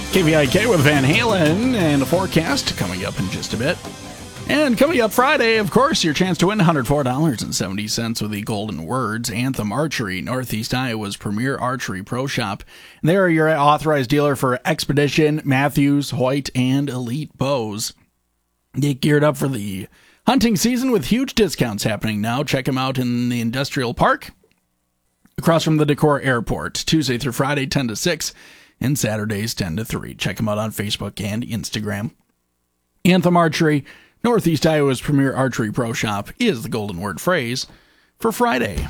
KVIK with Van Halen and a forecast coming up in just a bit. And coming up Friday, of course, your chance to win $104.70 with the Golden Words. Anthem Archery, Northeast Iowa's premier archery pro shop. They are your authorized dealer for Expedition, Matthews, Hoyt, and Elite Bows. Get geared up for the hunting season with huge discounts happening now. Check them out in the Industrial Park, across from the Decorah Airport, Tuesday through Friday, 10 to 6, and Saturdays, 10 to 3. Check them out on Facebook and Instagram. Anthem Archery, Northeast Iowa's premier archery pro shop, is the golden word phrase for Friday.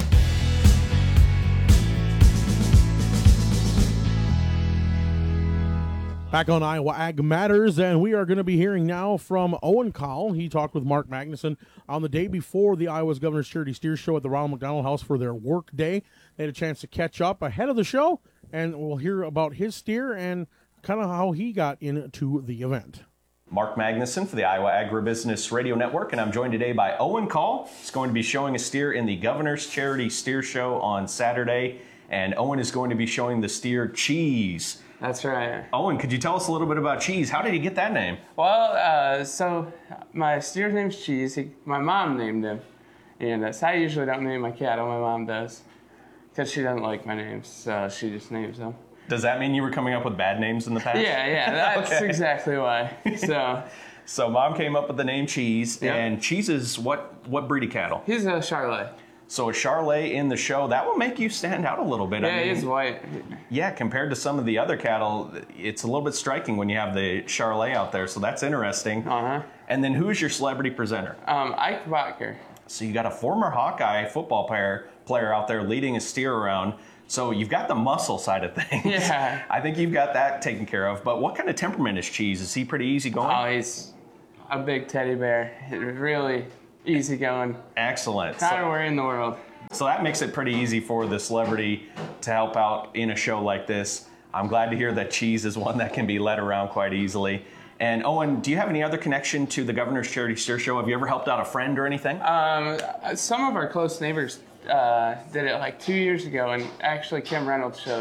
Back on Iowa Ag Matters, and we are going to be hearing now from Owen Call. He talked with Mark Magnuson on the day before the Iowa's Governor's Charity Steer Show at the Ronald McDonald House for their work day. They had a chance to catch up ahead of the show, and we'll hear about his steer and kind of how he got into the event. Mark Magnuson for the Iowa Agribusiness Radio Network, and I'm joined today by Owen Call. He's going to be showing a steer in the Governor's Charity Steer Show on Saturday, and Owen is going to be showing the steer Cheese. That's right. Owen, could you tell us a little bit about Cheese? How did he get that name? Well, so my steer's name's Cheese. My mom named him, and so I usually don't name my cattle. My mom does, because she doesn't like my names, so she just names them. Does that mean you were coming up with bad names in the past? Yeah, that's okay. Exactly why. So Mom came up with the name Cheese, yep. And Cheese is what breed of cattle? He's a Charolais. So a Charolais in the show, that will make you stand out a little bit. Yeah, he's white. Yeah, compared to some of the other cattle, it's a little bit striking when you have the Charolais out there, so that's interesting. Uh-huh. And then who's your celebrity presenter? Ike Botker. So you got a former Hawkeye football player out there leading a steer around. So you've got the muscle side of things. Yeah. I think you've got that taken care of. But what kind of temperament is Cheese? Is he pretty easygoing? Oh, he's a big teddy bear. Really easygoing. Excellent. Not anywhere in the world. So that makes it pretty easy for the celebrity to help out in a show like this. I'm glad to hear that Cheese is one that can be led around quite easily. And Owen, do you have any other connection to the Governor's Charity Steer Show? Have you ever helped out a friend or anything? Some of our close neighbors did it like 2 years ago, and actually Kim Reynolds showed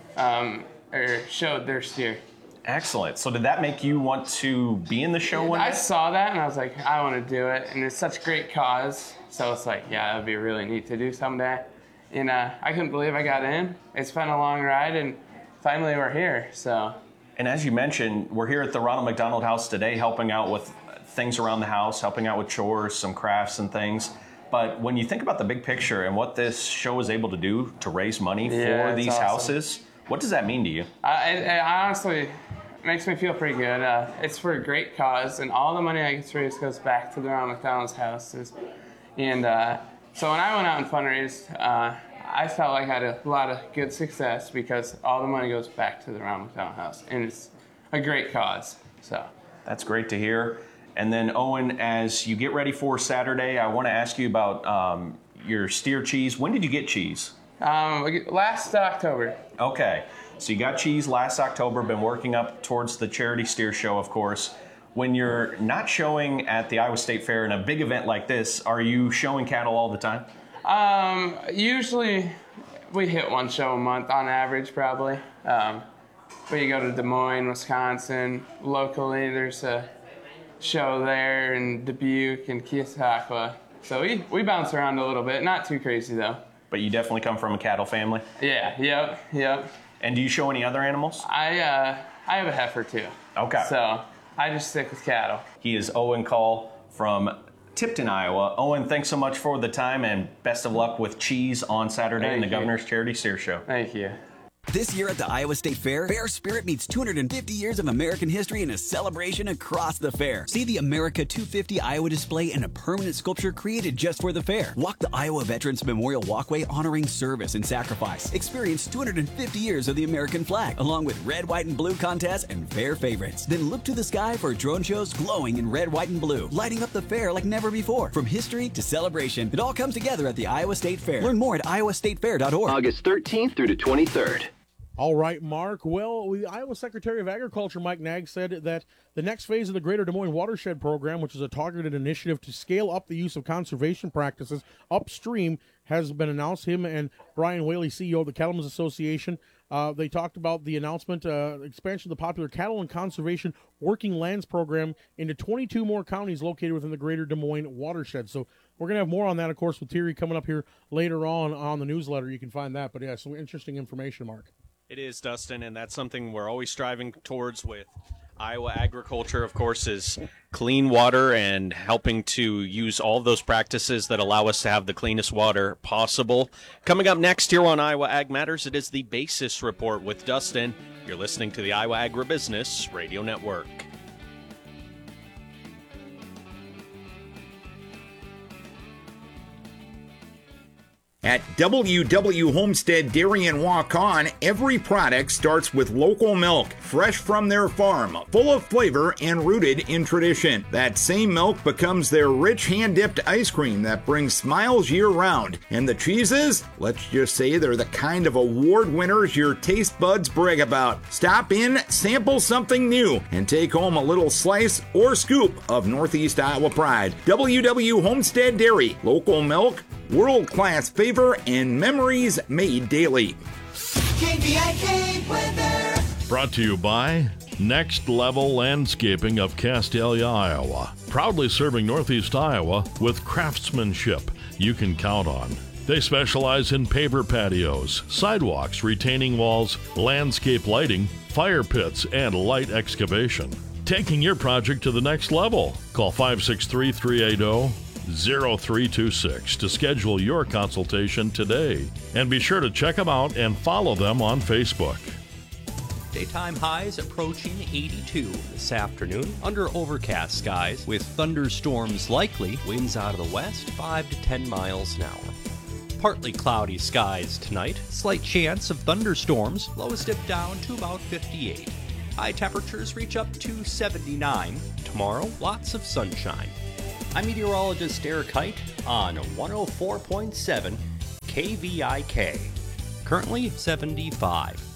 their steer. Excellent. So did that make you want to be in the show one day? I saw that and I was like, I want to do it, and it's such a great cause. So it's like, yeah, that'd be really neat to do someday. And I couldn't believe I got in. It's been a long ride, and finally we're here. So. And as you mentioned, we're here at the Ronald McDonald House today, helping out with things around the house, helping out with chores, some crafts and things. But when you think about the big picture and what this show is able to do to raise money for these houses, what does that mean to you? It honestly makes me feel pretty good. It's for a great cause, and all the money I get raised goes back to the Ronald McDonald's houses. And so when I went out and fundraised, I felt like I had a lot of good success because all the money goes back to the Ronald McDonald House, and it's a great cause. So that's great to hear. And then, Owen, as you get ready for Saturday, I want to ask you about your steer Cheese. When did you get Cheese? Last October. Okay. So you got Cheese last October, been working up towards the Charity Steer Show, of course. When you're not showing at the Iowa State Fair in a big event like this, are you showing cattle all the time? Usually we hit one show a month on average, probably. We go to Des Moines, Wisconsin. Locally, there's a show there in Dubuque and Keosauqua. So we bounce around a little bit, not too crazy though. But you definitely come from a cattle family? Yeah, yep. And do you show any other animals? I have a heifer too. Okay. So I just stick with cattle. He is Owen Call from Tipton, Iowa. Owen, thanks so much for the time, and best of luck with Cheese on Saturday in the Governor's Charity Steer Show. Thank you. This year at the Iowa State Fair, Fair Spirit meets 250 years of American history in a celebration across the fair. See the America 250 Iowa display and a permanent sculpture created just for the fair. Walk the Iowa Veterans Memorial Walkway honoring service and sacrifice. Experience 250 years of the American flag, along with red, white, and blue contests and fair favorites. Then look to the sky for drone shows glowing in red, white, and blue, lighting up the fair like never before. From history to celebration, it all comes together at the Iowa State Fair. Learn more at iowastatefair.org. August 13th through the 23rd. All right, Mark. Well, the Iowa Secretary of Agriculture, Mike Naig, said that the next phase of the Greater Des Moines Watershed Program, which is a targeted initiative to scale up the use of conservation practices upstream, has been announced. Him and Brian Whaley, CEO of the Cattlemen's Association, they talked about the announcement, expansion of the popular Cattle and Conservation Working Lands Program into 22 more counties located within the Greater Des Moines Watershed. So we're going to have more on that, of course, with Thierry coming up here later on the newsletter. You can find that. But, yeah, some interesting information, Mark. It is, Dustin, and that's something we're always striving towards with Iowa agriculture, of course, is clean water and helping to use all of those practices that allow us to have the cleanest water possible. Coming up next here on Iowa Ag Matters, it is the Basis Report with Dustin. You're listening to the Iowa Agribusiness Radio Network. At WW Homestead Dairy and Waukon, every product starts with local milk, fresh from their farm, full of flavor and rooted in tradition. That same milk becomes their rich hand-dipped ice cream that brings smiles year-round. And the cheeses? Let's just say they're the kind of award winners your taste buds brag about. Stop in, sample something new, and take home a little slice or scoop of Northeast Iowa pride. WW Homestead Dairy, local milk, world-class flavor, and memories made daily. KVIK weather. Brought to you by Next Level Landscaping of Castalia, Iowa. Proudly serving Northeast Iowa with craftsmanship you can count on. They specialize in paver patios, sidewalks, retaining walls, landscape lighting, fire pits, and light excavation. Taking your project to the next level. Call 563-380-0326 to schedule your consultation today. And be sure to check them out and follow them on Facebook. Daytime highs approaching 82 this afternoon under overcast skies with thunderstorms likely. Winds out of the west 5 to 10 miles an hour. Partly cloudy skies tonight. Slight chance of thunderstorms. Lows dip down to about 58. High temperatures reach up to 79. Tomorrow, lots of sunshine. I'm meteorologist Eric Height on 104.7 KVIK. Currently 75.